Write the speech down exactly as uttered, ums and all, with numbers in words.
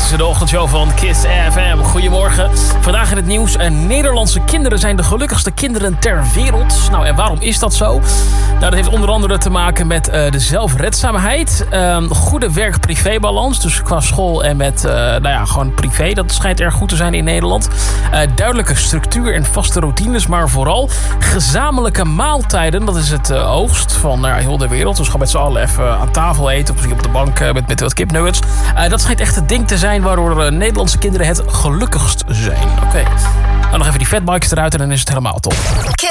is de ochtendshow van Kiss F M. Goedemorgen. Vandaag in het nieuws. Nederlandse kinderen zijn de gelukkigste kinderen ter wereld. Nou, en waarom is dat zo? Nou, dat heeft onder andere te maken met uh, de zelfredzaamheid. Uh, goede werk-privébalans. Dus qua school en met, uh, nou ja, gewoon privé. Dat schijnt erg goed te zijn in Nederland. Uh, duidelijke structuur en vaste routines. Maar vooral gezamenlijke maaltijden. Dat is het uh, oogst van uh, heel de wereld. Dus gewoon met z'n allen even aan tafel eten. Of misschien op de bank uh, met, met wat kipnuggets. Uh, dat schijnt echt het ding te zijn waardoor uh, Nederlandse kinderen het gelukkigst zijn. Oké. Okay. Nou, nog even die fatbikes eruit en dan is het helemaal top.